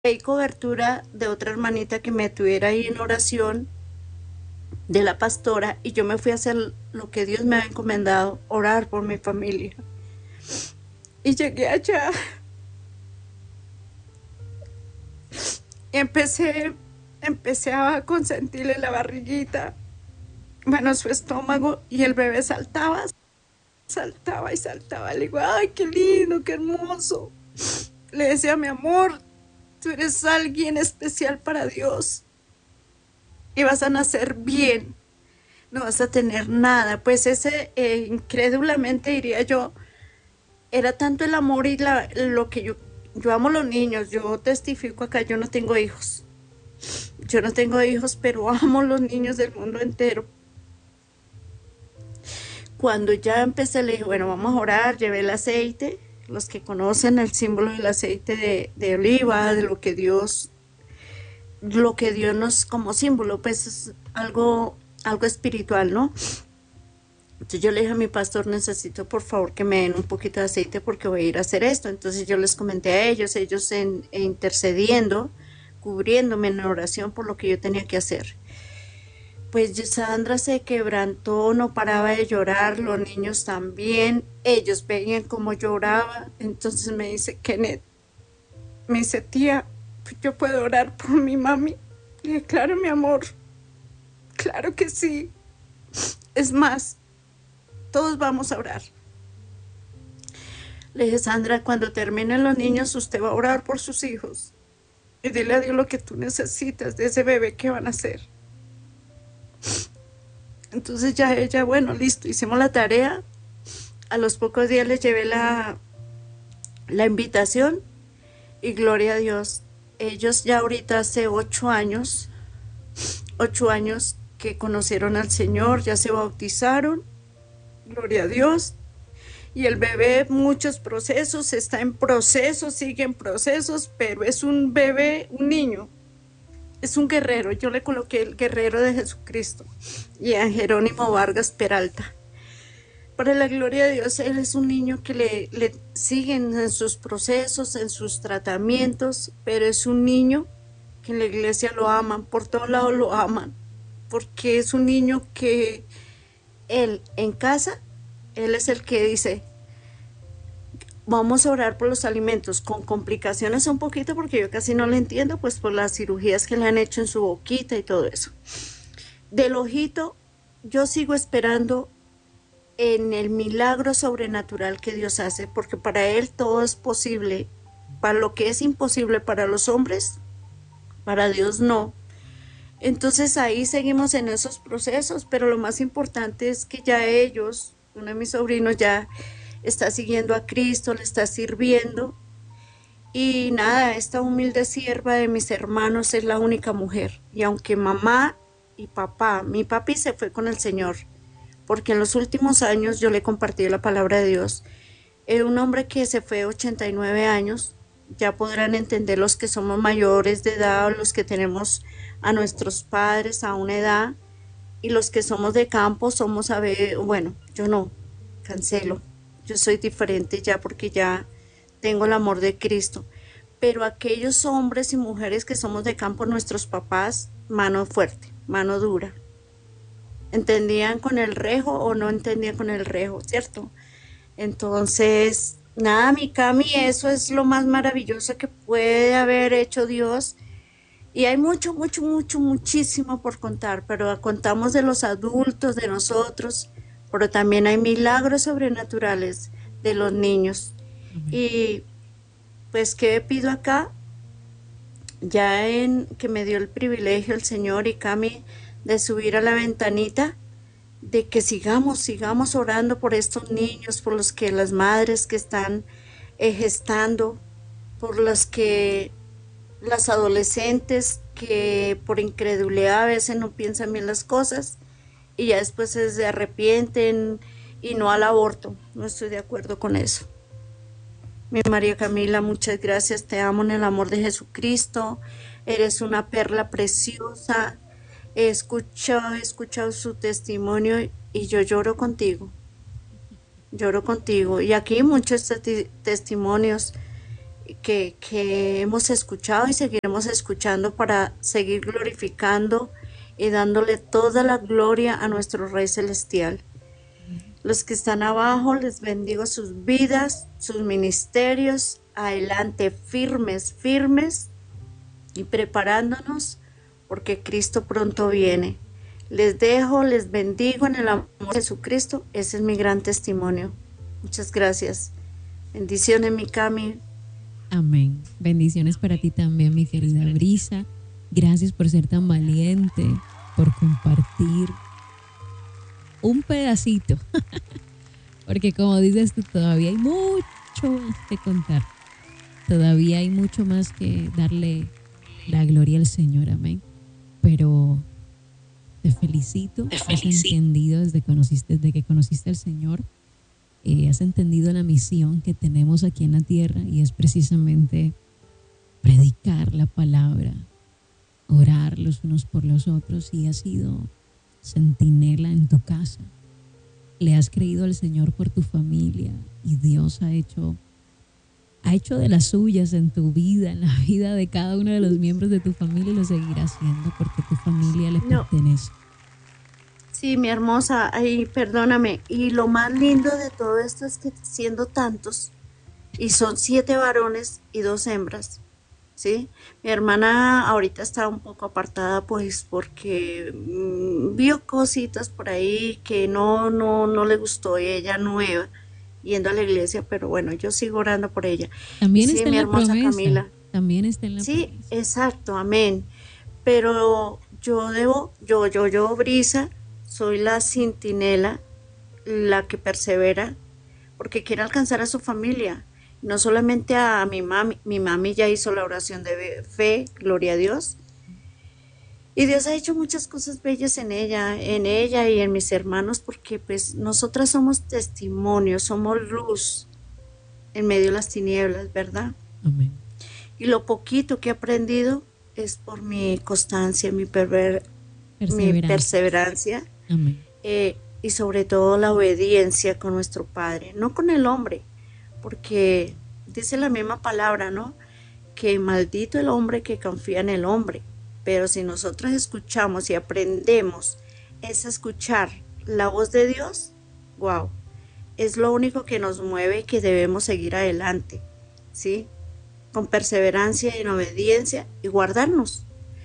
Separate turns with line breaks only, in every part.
Pedí cobertura de otra hermanita que me tuviera ahí en oración, de la pastora, y yo me fui a hacer lo que Dios me había encomendado, orar por mi familia. Y llegué allá y empecé a consentirle la barriguita, bueno, su estómago, y el bebé saltaba, saltaba y saltaba. Le digo, ay, qué lindo, qué hermoso. Le decía, mi amor, tú eres alguien especial para Dios y vas a nacer bien, no vas a tener nada. Pues ese, incrédulamente diría yo, era tanto el amor y lo que yo amo a los niños. Yo testifico acá, yo no tengo hijos. Yo no tengo hijos, pero amo a los niños del mundo entero. Cuando ya empecé, le dije, bueno, vamos a orar, llevé el aceite. Los que conocen el símbolo del aceite de oliva, de lo que Dios nos como símbolo, pues es algo espiritual, ¿no? Entonces yo le dije a mi pastor, necesito por favor que me den un poquito de aceite porque voy a ir a hacer esto. Entonces yo les comenté a ellos intercediendo, cubriéndome en oración por lo que yo tenía que hacer. Pues Sandra se quebrantó, no paraba de llorar, los niños también, ellos veían cómo lloraba. Entonces me dice, Kenneth, me dice, tía, yo puedo orar por mi mami. Le dije, claro, mi amor, claro que sí. Es más, todos vamos a orar. Le dije, Sandra, cuando terminen los niños, usted va a orar por sus hijos. Y dile a Dios lo que tú necesitas de ese bebé que van a hacer. Entonces ya ella, bueno, listo, hicimos la tarea. A los pocos días les llevé la invitación y gloria a Dios. Ellos ya ahorita hace 8 años que conocieron al Señor, ya se bautizaron, gloria a Dios. Y el bebé, muchos procesos, está en procesos, sigue en procesos, pero es un bebé, un niño, es un guerrero. Yo le coloqué el guerrero de Jesucristo y a Jerónimo Vargas Peralta. Para la gloria de Dios, él es un niño que le siguen en sus procesos, en sus tratamientos, pero es un niño que en la iglesia lo aman, por todos lados lo aman, porque es un niño que él en casa, él es el que dice, vamos a orar por los alimentos, con complicaciones un poquito, porque yo casi no le entiendo, pues por las cirugías que le han hecho en su boquita y todo eso. Del ojito, yo sigo esperando en el milagro sobrenatural que Dios hace, porque para Él todo es posible. Para lo que es imposible para los hombres, para Dios no. Entonces ahí seguimos en esos procesos, pero lo más importante es que ya ellos, uno de mis sobrinos ya está siguiendo a Cristo, le está sirviendo. Y nada, esta humilde sierva de mis hermanos es la única mujer. Y aunque mamá y papá, mi papi se fue con el Señor, porque en los últimos años yo le he compartido la palabra de Dios. Un hombre que se fue 89 años, ya podrán entender los que somos mayores de edad, o los que tenemos a nuestros padres a una edad, y los que somos de campo somos a ver, bueno, yo no, cancelo, yo soy diferente ya porque ya tengo el amor de Cristo. Pero aquellos hombres y mujeres que somos de campo, nuestros papás, mano fuerte, mano dura, entendían con el rejo o no entendían con el rejo, ¿cierto? Entonces, nada, mi Cami, eso es lo más maravilloso que puede haber hecho Dios. Y hay mucho, mucho, mucho, muchísimo por contar, pero contamos de los adultos, de nosotros, pero también hay milagros sobrenaturales de los niños.
Amén.
Y pues, ¿qué pido acá? Ya en que me dio el privilegio el Señor y Cami de subir a la ventanita, de que sigamos orando por estos niños, por los que las madres que están gestando, por las adolescentes que por incredulidad a veces no piensan bien las cosas y ya después se arrepienten y no al aborto. No estoy de acuerdo con eso. Mi María Camila, muchas gracias. Te amo en el amor de Jesucristo. Eres una perla preciosa. He escuchado su testimonio y yo lloro contigo. Lloro contigo. Y aquí muchos testimonios que hemos escuchado y seguiremos escuchando para seguir glorificando y dándole toda la gloria a nuestro Rey Celestial. Los que están abajo, les bendigo sus vidas, sus ministerios, adelante, firmes, firmes y preparándonos porque Cristo pronto viene. Les dejo, les bendigo en el amor de Jesucristo. Ese es mi gran testimonio. Muchas gracias. Bendiciones, mi Cami.
Amén. Bendiciones para ti también, mi querida Brisa. Gracias por ser tan valiente, por compartir un pedacito. Porque como dices tú, todavía hay mucho más que contar. Todavía hay mucho más que darle la gloria al Señor. Amén. Pero te felicito. Has entendido desde que conociste al Señor. Has entendido la misión que tenemos aquí en la tierra y es precisamente predicar la palabra, orar los unos por los otros y has sido centinela en tu casa. Le has creído al Señor por tu familia y Dios ha hecho de las suyas en tu vida, en la vida de cada uno de los miembros de tu familia y lo seguirá haciendo porque tu familia le pertenece.
Sí, mi hermosa, ay, perdóname. Y lo más lindo de todo esto es que siendo tantos, y son 7 varones y 2 hembras, ¿sí? Mi hermana ahorita está un poco apartada, pues, porque vio cositas por ahí que no le gustó, y ella nueva, yendo a la iglesia, pero bueno, yo sigo orando por ella. Y
También
sí,
está en
mi
la
hermosa
promesa.
Camila.
También está en la
Sí,
promesa.
exacto, amén. Pero yo, Brisa, soy la centinela, la que persevera, porque quiere alcanzar a su familia, no solamente a mi mami ya hizo la oración de fe, gloria a Dios, y Dios ha hecho muchas cosas bellas en ella y en mis hermanos, porque pues nosotras somos testimonios, somos luz en medio de las tinieblas, ¿verdad?
Amén.
Y lo poquito que he aprendido es por mi constancia, mi
Perseverancia.
perseverancia,
Amén.
y sobre todo la obediencia con nuestro Padre, no con el hombre, porque dice la misma palabra, ¿no? Que maldito el hombre que confía en el hombre, pero si nosotros escuchamos y aprendemos es a escuchar la voz de Dios, wow, es lo único que nos mueve y que debemos seguir adelante, ¿sí? Con perseverancia y en obediencia y guardarnos.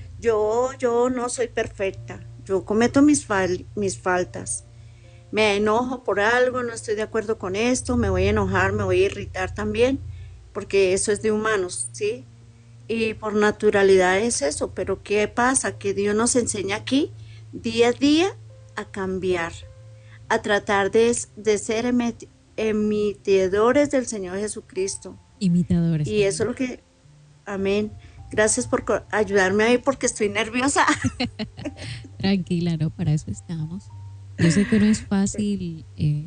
Yo no soy perfecta, yo cometo mis faltas, me enojo por algo, no estoy de acuerdo con esto, me voy a enojar, me voy a irritar también, porque eso es de humanos, ¿sí? Y por naturalidad es eso, pero ¿qué pasa? Que Dios nos enseña aquí día a día a cambiar, a tratar de ser emitidores del Señor Jesucristo.
Imitadores
Y eso
también.
es lo que, amén. Gracias por ayudarme ahí porque estoy nerviosa.
Tranquila, no, para eso estamos. Yo sé que no es fácil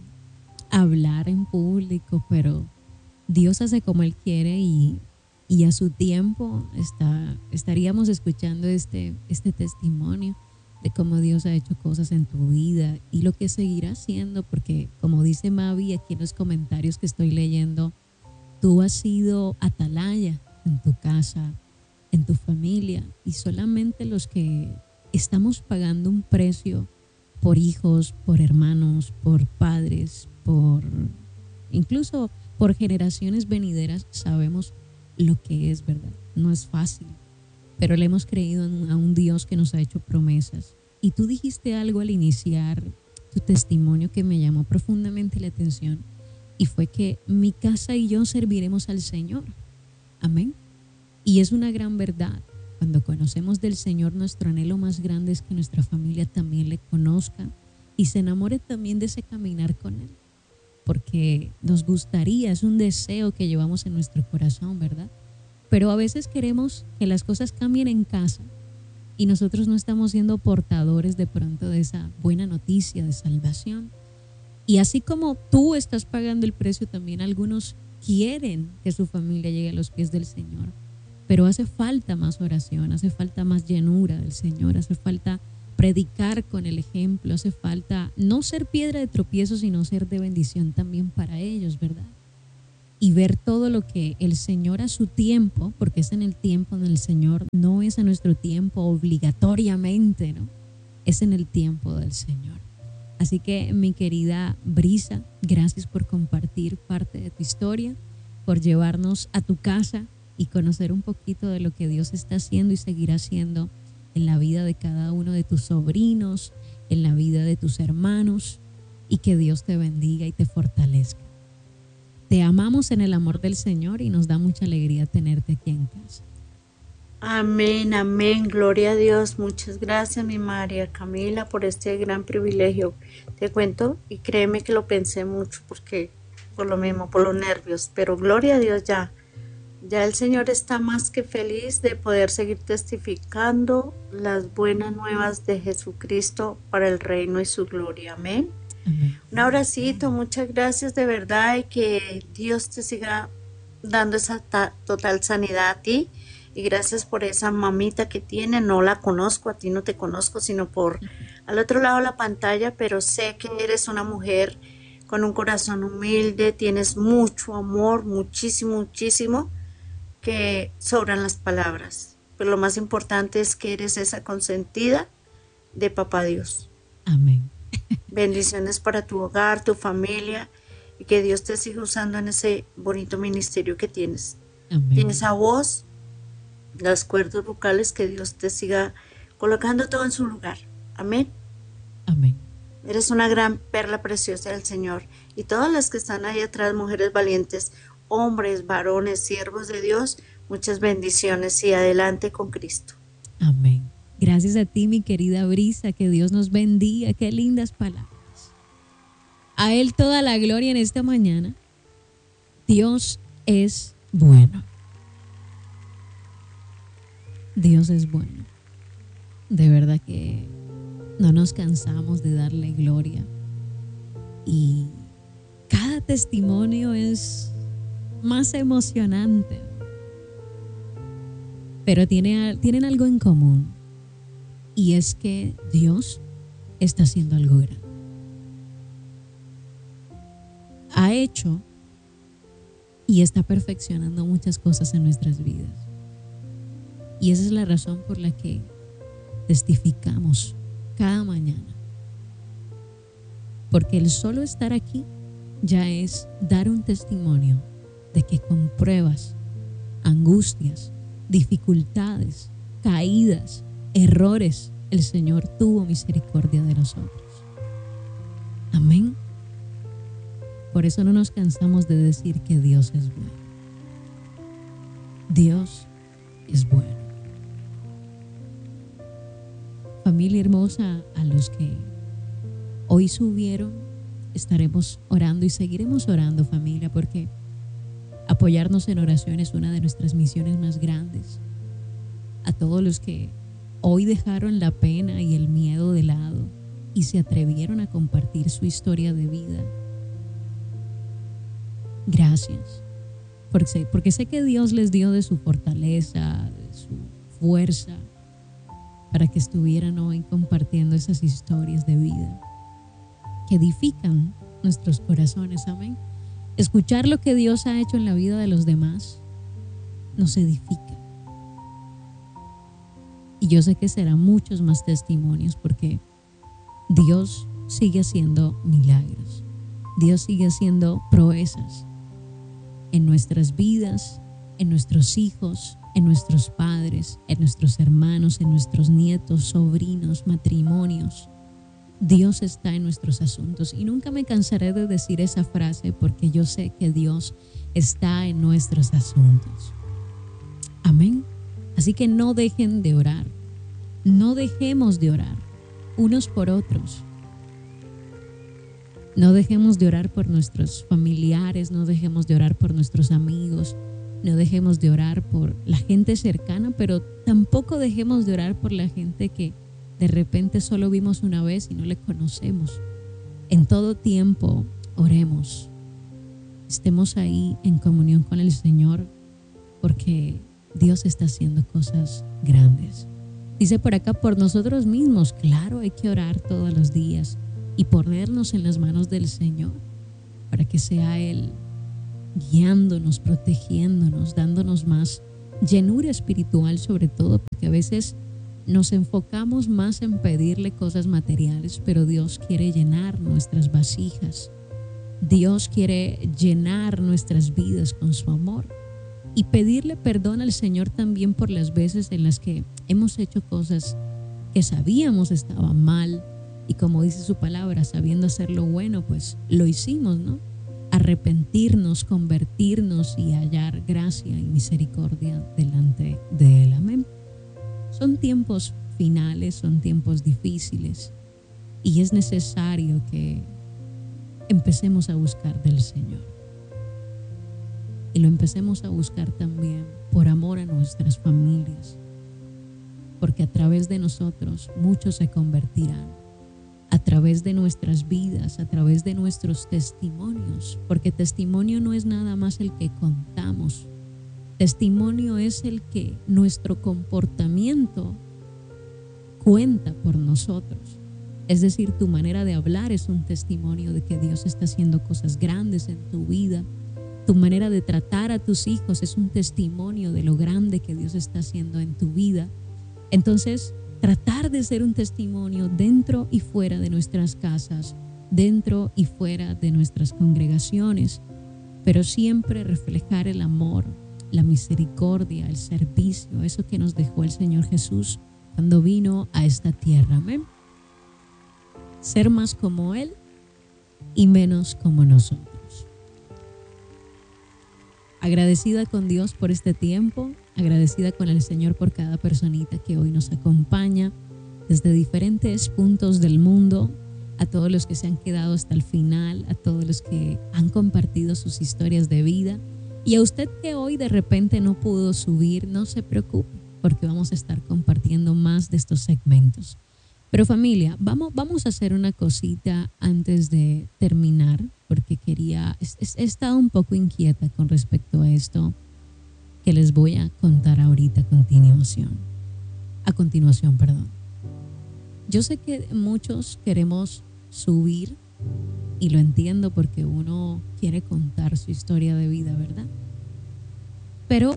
hablar en público, pero Dios hace como Él quiere y a su tiempo estaríamos escuchando este testimonio de cómo Dios ha hecho cosas en tu vida y lo que seguirá haciendo, porque como dice Mavi aquí en los comentarios que estoy leyendo, tú has sido atalaya en tu casa, en tu familia y solamente los que estamos pagando un precio por hijos, por hermanos, por padres, por incluso por generaciones venideras sabemos lo que es, ¿verdad? No es fácil, pero le hemos creído a un Dios que nos ha hecho promesas. Y tú dijiste algo al iniciar tu testimonio que me llamó profundamente la atención y fue que mi casa y yo serviremos al Señor. Amén. Y es una gran verdad. Cuando conocemos del Señor, nuestro anhelo más grande es que nuestra familia también le conozca y se enamore también de ese caminar con Él. Porque nos gustaría, es un deseo que llevamos en nuestro corazón, ¿verdad? Pero a veces queremos que las cosas cambien en casa y nosotros no estamos siendo portadores de pronto de esa buena noticia de salvación. Y así como tú estás pagando el precio, también algunos quieren que su familia llegue a los pies del Señor. Pero hace falta más oración, hace falta más llenura del Señor, hace falta predicar con el ejemplo, hace falta no ser piedra de tropiezo, sino ser de bendición también para ellos, ¿verdad? y ver todo lo que el Señor a su tiempo, porque es en el tiempo del Señor, no es a nuestro tiempo obligatoriamente, ¿no? Es en el tiempo del Señor. Así que mi querida Brisa, gracias por compartir parte de tu historia, por llevarnos a tu casa y conocer un poquito de lo que Dios está haciendo y seguirá haciendo en la vida de cada uno de tus sobrinos, en la vida de tus hermanos, y que Dios te bendiga y te fortalezca. Te amamos en el amor del Señor y nos da mucha alegría tenerte aquí en casa.
Amén, amén, gloria a Dios. Muchas gracias, mi María Camila, por este gran privilegio. Te cuento y créeme que lo pensé mucho porque por lo mismo, por los nervios, pero gloria a Dios ya. Ya el Señor está más que feliz de poder seguir testificando las buenas nuevas de Jesucristo para el reino y su gloria. Amén.
Amén.
Un abracito, muchas gracias de verdad y que Dios te siga dando esa total sanidad a ti. Y gracias por esa mamita que tiene, no la conozco, a ti no te conozco, sino por al otro lado de la pantalla, pero sé que eres una mujer con un corazón humilde, tienes mucho amor, muchísimo, muchísimo, que sobran las palabras. Pero lo más importante es que eres esa consentida de Papá Dios.
Amén.
Bendiciones para tu hogar, tu familia, y que Dios te siga usando en ese bonito ministerio que tienes.
Amén.
Tienes esa voz, las cuerdas vocales, que Dios te siga colocando todo en su lugar. Amén.
Amén.
Eres una gran perla preciosa del Señor. Y todas las que están ahí atrás, mujeres valientes, hombres, varones, siervos de Dios, muchas bendiciones y adelante con Cristo.
Amén. Gracias a ti, mi querida Brisa, que Dios nos bendiga. Qué lindas palabras. A Él toda la gloria en esta mañana. Dios es bueno. Dios es bueno. De verdad que no nos cansamos de darle gloria. Y cada testimonio es más emocionante. Pero tienen algo en común. Y es que Dios está haciendo algo grande. Ha hecho y está perfeccionando muchas cosas en nuestras vidas. Y esa es la razón por la que testificamos cada mañana. Porque el solo estar aquí ya es dar un testimonio de que con pruebas, angustias, dificultades, caídas, errores, el Señor tuvo misericordia de nosotros. Amén. Por eso no nos cansamos de decir que Dios es bueno. Dios es bueno. Familia hermosa, a los que hoy subieron, estaremos orando y seguiremos orando, familia, porque apoyarnos en oración es una de nuestras misiones más grandes. A todos los que hoy dejaron la pena y el miedo de lado y se atrevieron a compartir su historia de vida, gracias. Porque sé que Dios les dio de su fortaleza, de su fuerza, para que estuvieran hoy compartiendo esas historias de vida que edifican nuestros corazones. Amén. Escuchar lo que Dios ha hecho en la vida de los demás nos edifica. Y yo sé que serán muchos más testimonios porque Dios sigue haciendo milagros. Dios sigue haciendo proezas en nuestras vidas, en nuestros hijos, en nuestros padres, en nuestros hermanos, en nuestros nietos, sobrinos, matrimonios. Dios está en nuestros asuntos y nunca me cansaré de decir esa frase porque yo sé que Dios está en nuestros asuntos. Amén. Así que no dejen de orar. No dejemos de orar unos por otros. No dejemos de orar por nuestros familiares, no dejemos de orar por nuestros amigos, no dejemos de orar por la gente cercana, pero tampoco dejemos de orar por la gente que de repente solo vimos una vez y no le conocemos. En todo tiempo oremos. Estemos ahí en comunión con el Señor porque Dios está haciendo cosas grandes. Dice por acá, por nosotros mismos, claro, hay que orar todos los días y ponernos en las manos del Señor para que sea Él guiándonos, protegiéndonos, dándonos más llenura espiritual sobre todo, porque a veces nos enfocamos más en pedirle cosas materiales, pero Dios quiere llenar nuestras vasijas. Dios quiere llenar nuestras vidas con su amor y pedirle perdón al Señor también por las veces en las que hemos hecho cosas que sabíamos estaban mal y, como dice su palabra, sabiendo hacer lo bueno, pues lo hicimos, ¿no? Arrepentirnos, convertirnos y hallar gracia y misericordia delante de Él. Amén. Son tiempos finales, son tiempos difíciles y es necesario que empecemos a buscar del Señor. Y lo empecemos a buscar también por amor a nuestras familias, porque a través de nosotros muchos se convertirán, a través de nuestras vidas, a través de nuestros testimonios, porque testimonio no es nada más el que contamos, testimonio es el que nuestro comportamiento cuenta por nosotros. Es decir, tu manera de hablar es un testimonio de que Dios está haciendo cosas grandes en tu vida. Tu manera de tratar a tus hijos es un testimonio de lo grande que Dios está haciendo en tu vida. Entonces, tratar de ser un testimonio dentro y fuera de nuestras casas, dentro y fuera de nuestras congregaciones, pero siempre reflejar el amor, la misericordia, el servicio, eso que nos dejó el Señor Jesús cuando vino a esta tierra. Amén. Ser más como Él y menos como nosotros. Agradecida con Dios por este tiempo, agradecida con el Señor por cada personita que hoy nos acompaña desde diferentes puntos del mundo, a todos los que se han quedado hasta el final, a todos los que han compartido sus historias de vida, y a usted que hoy de repente no pudo subir, no se preocupe, porque vamos a estar compartiendo más de estos segmentos. Pero familia, vamos a hacer una cosita antes de terminar, porque he estado un poco inquieta con respecto a esto que les voy a contar ahorita a continuación, perdón. Yo sé que muchos queremos subir y lo entiendo porque uno quiere contar su historia de vida, ¿verdad? Pero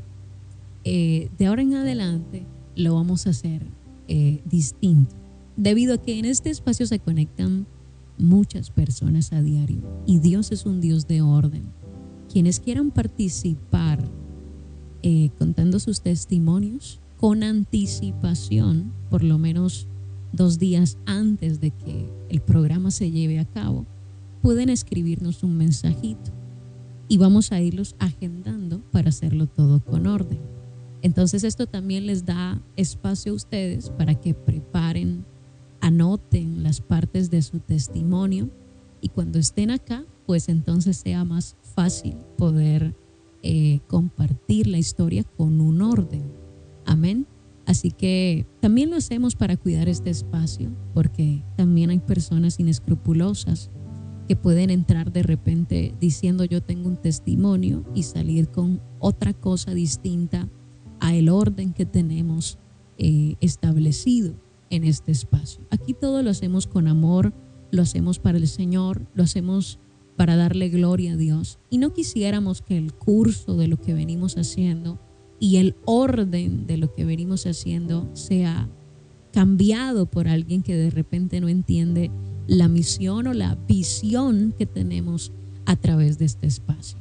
de ahora en adelante lo vamos a hacer distinto, debido a que en este espacio se conectan muchas personas a diario y Dios es un Dios de orden. Quienes quieran participar contando sus testimonios con anticipación, por lo menos 2 días antes de que el programa se lleve a cabo, pueden escribirnos un mensajito y vamos a irlos agendando para hacerlo todo con orden. Entonces esto también les da espacio a ustedes para que preparen, anoten las partes de su testimonio y cuando estén acá, pues entonces sea más fácil poder compartir la historia con un orden. Amén. Así que también lo hacemos para cuidar este espacio, porque también hay personas inescrupulosas que pueden entrar de repente diciendo yo tengo un testimonio y salir con otra cosa distinta a el orden que tenemos establecido en este espacio. Aquí todo lo hacemos con amor, lo hacemos para el Señor, lo hacemos para darle gloria a Dios. Y no quisiéramos que el curso de lo que venimos haciendo y el orden de lo que venimos haciendo sea cambiado por alguien que de repente no entiende la misión o la visión que tenemos a través de este espacio.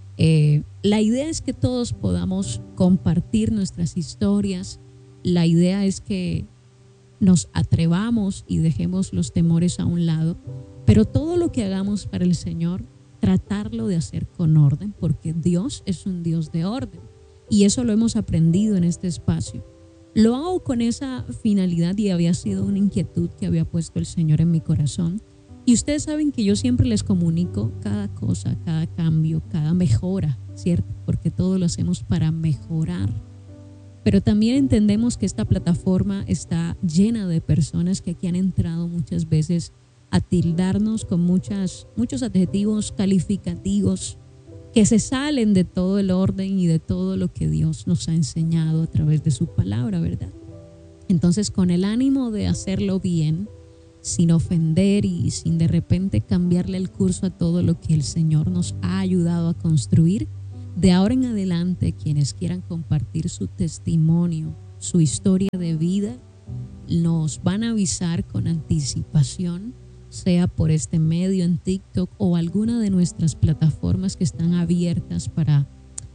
La idea es que todos podamos compartir nuestras historias. La idea es que nos atrevamos y dejemos los temores a un lado, pero todo lo que hagamos para el Señor, tratarlo de hacer con orden, porque Dios es un Dios de orden y eso lo hemos aprendido en este espacio. Lo hago con esa finalidad y había sido una inquietud que había puesto el Señor en mi corazón. Y ustedes saben que yo siempre les comunico cada cosa, cada cambio, cada mejora, ¿cierto? Porque todo lo hacemos para mejorar. Pero también entendemos que esta plataforma está llena de personas que aquí han entrado muchas veces a tildarnos con muchos adjetivos calificativos que se salen de todo el orden y de todo lo que Dios nos ha enseñado a través de su palabra, ¿verdad? Entonces, con el ánimo de hacerlo bien, sin ofender y sin de repente cambiarle el curso a todo lo que el Señor nos ha ayudado a construir. De ahora en adelante, quienes quieran compartir su testimonio, su historia de vida, nos van a avisar con anticipación, sea por este medio en TikTok o alguna de nuestras plataformas que están abiertas para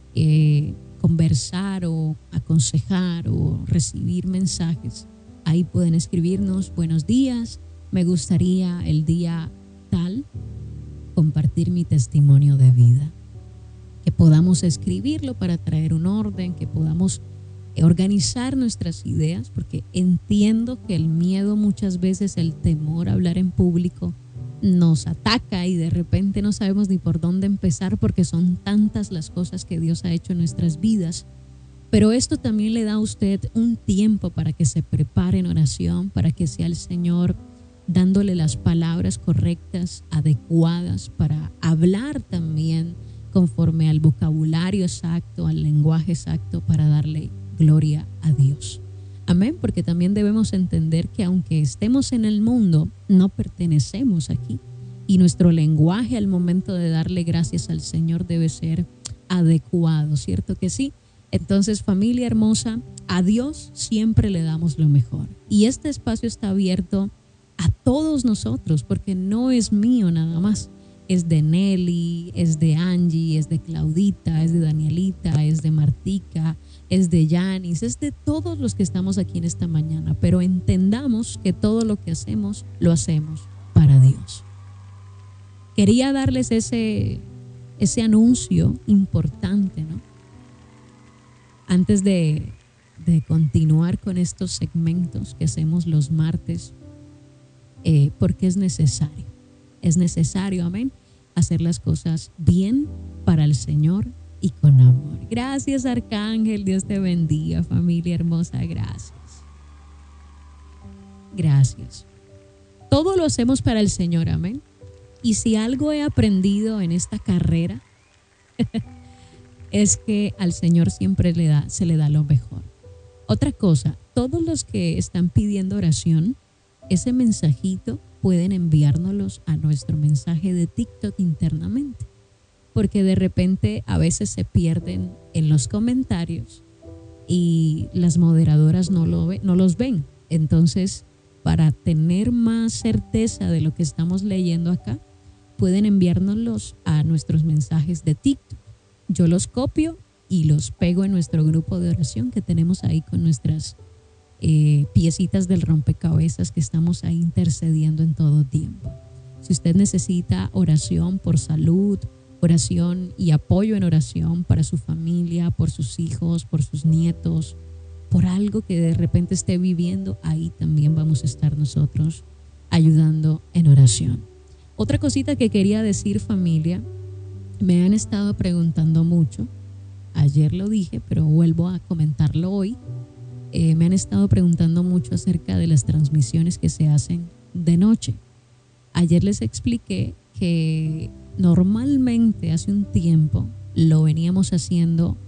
conversar o aconsejar o recibir mensajes. Ahí pueden escribirnos: buenos días, me gustaría el día tal compartir mi testimonio de vida. Que podamos escribirlo para traer un orden, que podamos organizar nuestras ideas, porque entiendo que el miedo muchas veces, el temor a hablar en público, nos ataca y de repente no sabemos ni por dónde empezar porque son tantas las cosas que Dios ha hecho en nuestras vidas. Pero esto también le da a usted un tiempo para que se prepare en oración, para que sea el Señor dándole las palabras correctas, adecuadas, para hablar también conforme al vocabulario exacto, al lenguaje exacto, para darle gloria a Dios. Amén, porque también debemos entender que aunque estemos en el mundo, no pertenecemos aquí. Y nuestro lenguaje al momento de darle gracias al Señor debe ser adecuado, ¿cierto que sí? Entonces, familia hermosa, a Dios siempre le damos lo mejor. Y este espacio está abierto a todos nosotros, porque no es mío nada más. Es de Nelly, es de Angie, es de Claudita, es de Danielita, es de Martica, es de Yanis, es de todos los que estamos aquí en esta mañana. Pero entendamos que todo lo que hacemos, lo hacemos para Dios. Quería darles ese anuncio importante, ¿no? Antes de continuar con estos segmentos que hacemos los martes, porque es necesario. Es necesario, amén, hacer las cosas bien para el Señor y con amor. Gracias, Arcángel. Dios te bendiga, familia hermosa. Gracias. Gracias. Todo lo hacemos para el Señor, amén. Y si algo he aprendido en esta carrera es que al Señor siempre se le da lo mejor. Otra cosa, todos los que están pidiendo oración, ese mensajito pueden enviárnoslos a nuestro mensaje de TikTok internamente, porque de repente a veces se pierden en los comentarios y las moderadoras no los ven. Entonces, para tener más certeza de lo que estamos leyendo acá, pueden enviárnoslos a nuestros mensajes de TikTok. Yo los copio y los pego en nuestro grupo de oración que tenemos ahí con nuestras piecitas del rompecabezas que estamos ahí intercediendo en todo tiempo. Si usted necesita oración por salud, oración y apoyo en oración para su familia, por sus hijos, por sus nietos, por algo que de repente esté viviendo, ahí también vamos a estar nosotros ayudando en oración. Otra cosita que quería decir, familia, me han estado preguntando mucho. Ayer lo dije, pero vuelvo a comentarlo hoy. Me han estado preguntando mucho acerca de las transmisiones que se hacen de noche. Ayer les expliqué que normalmente hace un tiempo lo veníamos haciendo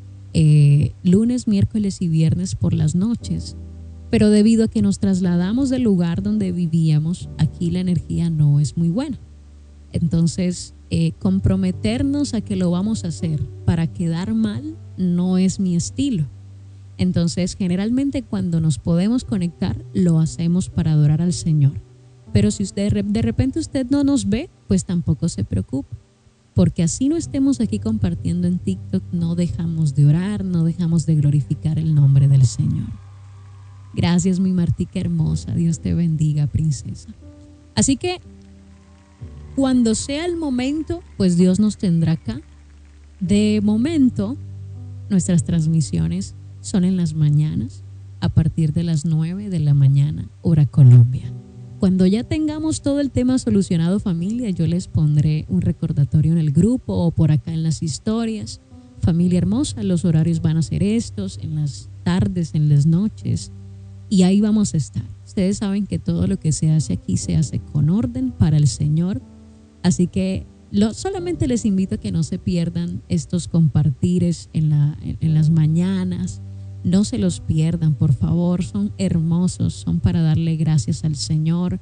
lunes, miércoles y viernes por las noches, pero debido a que nos trasladamos del lugar donde vivíamos, aquí la energía no es muy buena. Entonces, comprometernos a que lo vamos a hacer para quedar mal no es mi estilo. Entonces, generalmente cuando nos podemos conectar, lo hacemos para adorar al Señor. Pero si usted de repente usted no nos ve, pues tampoco se preocupe, porque así no estemos aquí compartiendo en TikTok, no dejamos de orar, no dejamos de glorificar el nombre del Señor. Gracias, mi Martica hermosa. Dios te bendiga, princesa. Así que cuando sea el momento, pues Dios nos tendrá acá. De momento, nuestras transmisiones son en las mañanas, a partir de las 9 de la mañana, hora Colombia. Cuando ya tengamos todo el tema solucionado, familia, yo les pondré un recordatorio en el grupo o por acá en las historias. Familia hermosa, los horarios van a ser estos, en las tardes, en las noches, y ahí vamos a estar. Ustedes saben que todo lo que se hace aquí se hace con orden para el Señor, así que solamente les invito a que no se pierdan estos compartires en las mañanas. No se los pierdan, por favor, son hermosos, son para darle gracias al Señor.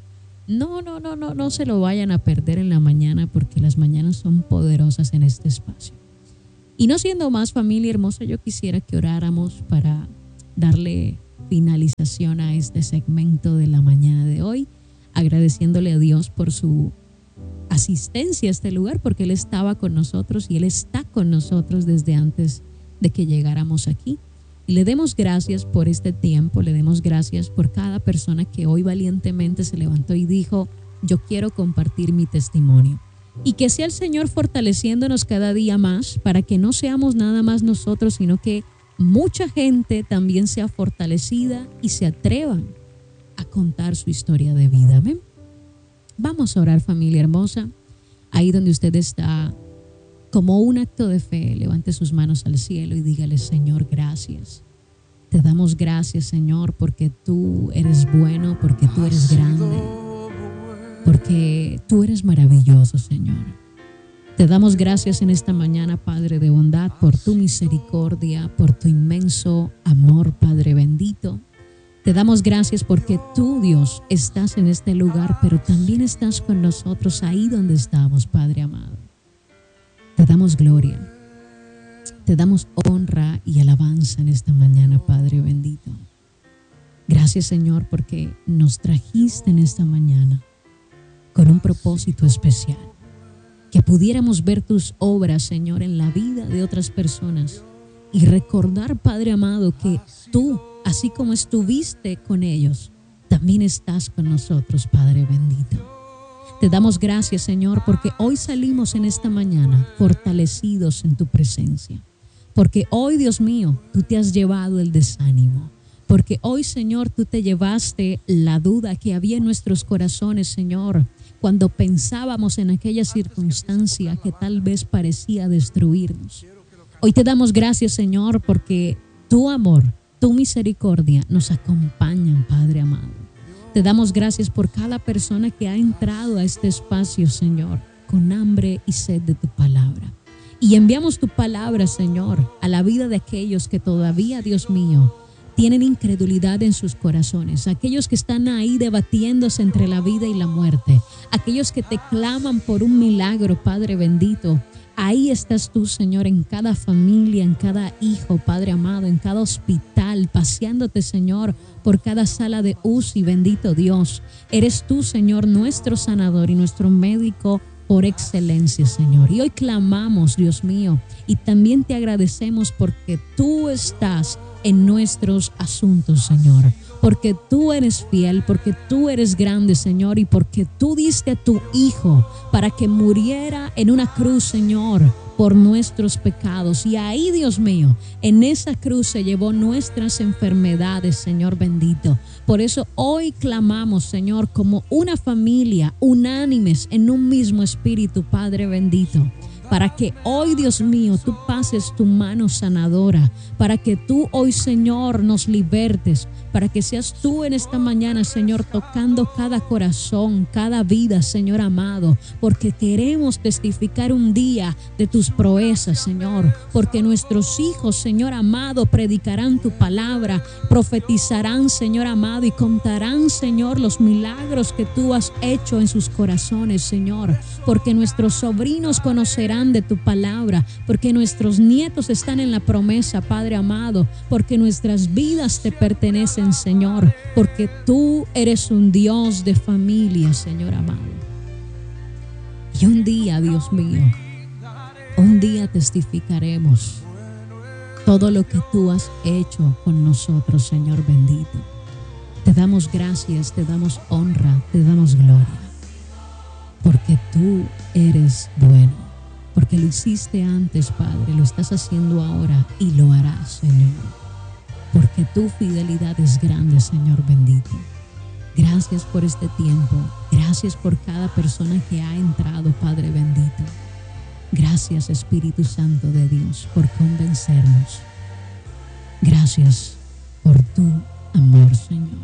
No se lo vayan a perder en la mañana, porque las mañanas son poderosas en este espacio. Y no siendo más, familia hermosa, yo quisiera que oráramos para darle finalización a este segmento de la mañana de hoy, agradeciéndole a Dios por su asistencia a este lugar, porque Él estaba con nosotros y Él está con nosotros desde antes de que llegáramos aquí. Y le demos gracias por este tiempo, le demos gracias por cada persona que hoy valientemente se levantó y dijo: yo quiero compartir mi testimonio. Y que sea el Señor fortaleciéndonos cada día más, para que no seamos nada más nosotros, sino que mucha gente también sea fortalecida y se atrevan a contar su historia de vida. Amén. Vamos a orar, familia hermosa. Ahí donde usted está, como un acto de fe, levante sus manos al cielo y dígale: Señor, gracias. Te damos gracias, Señor, porque tú eres bueno, porque tú eres grande, porque tú eres maravilloso, Señor. Te damos gracias en esta mañana, Padre de bondad, por tu misericordia, por tu inmenso amor, Padre bendito. Te damos gracias porque tú, Dios, estás en este lugar, pero también estás con nosotros ahí donde estamos, Padre amado. Te damos gloria, te damos honra y alabanza en esta mañana, Padre bendito. Gracias, Señor, porque nos trajiste en esta mañana con un propósito especial. Que pudiéramos ver tus obras, Señor, en la vida de otras personas y recordar, Padre amado, que tú, así como estuviste con ellos, también estás con nosotros, Padre bendito. Te damos gracias, Señor, porque hoy salimos en esta mañana fortalecidos en tu presencia. Porque hoy, Dios mío, tú te has llevado el desánimo. Porque hoy, Señor, tú te llevaste la duda que había en nuestros corazones, Señor, cuando pensábamos en aquella circunstancia que tal vez parecía destruirnos. Hoy te damos gracias, Señor, porque tu amor, tu misericordia nos acompañan, Padre amado. Te damos gracias por cada persona que ha entrado a este espacio, Señor, con hambre y sed de tu palabra. Y enviamos tu palabra, Señor, a la vida de aquellos que todavía, Dios mío, tienen incredulidad en sus corazones, aquellos que están ahí debatiéndose entre la vida y la muerte, aquellos que te claman por un milagro, Padre bendito. Ahí estás tú, Señor, en cada familia, en cada hijo, Padre amado, en cada hospital, paseándote, Señor, por cada sala de UCI, bendito Dios. Eres tú, Señor, nuestro sanador y nuestro médico por excelencia, Señor. Y hoy clamamos, Dios mío, y también te agradecemos porque tú estás en nuestros asuntos, Señor, porque tú eres fiel, porque tú eres grande, Señor, y porque tú diste a tu Hijo para que muriera en una cruz, Señor, por nuestros pecados. Y ahí, Dios mío, en esa cruz se llevó nuestras enfermedades, Señor bendito. Por eso hoy clamamos, Señor, como una familia, unánimes en un mismo espíritu, Padre bendito, para que hoy, Dios mío, tú pases tu mano sanadora, para que tú hoy, Señor, nos libertes, para que seas tú en esta mañana, Señor, tocando cada corazón, cada vida, Señor amado, porque queremos testificar un día de tus proezas, Señor, porque nuestros hijos, Señor amado, predicarán tu palabra, profetizarán, Señor amado, y contarán, Señor, los milagros que tú has hecho en sus corazones, Señor, porque nuestros sobrinos conocerán de tu palabra, porque nuestros nietos están en la promesa, Padre amado, porque nuestras vidas te pertenecen, Señor, porque tú eres un Dios de familia, Señor amado. Y un día, Dios mío, un día testificaremos todo lo que tú has hecho con nosotros, Señor bendito. Te damos gracias, te damos honra, te damos gloria, porque tú eres bueno, porque lo hiciste antes, Padre, lo estás haciendo ahora y lo harás, Señor, porque tu fidelidad es grande, Señor bendito. Gracias por este tiempo, gracias por cada persona que ha entrado, Padre bendito. Gracias, Espíritu Santo de Dios, por convencernos. Gracias por tu amor, Señor.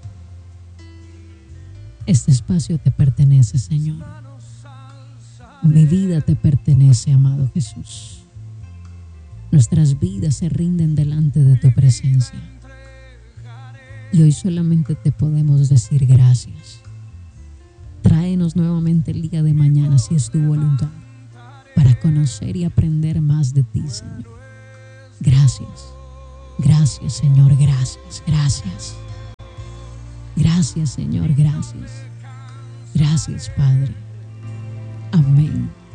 Este espacio te pertenece, Señor. Mi vida te pertenece, amado Jesús. Nuestras vidas se rinden delante de tu presencia. Y hoy solamente te podemos decir gracias. vernos nuevamente el día de mañana, si es tu voluntad, para conocer y aprender más de ti, Señor. Gracias. Gracias, Señor. Gracias. Gracias. Gracias, Señor. Gracias. Gracias, Padre. Amén.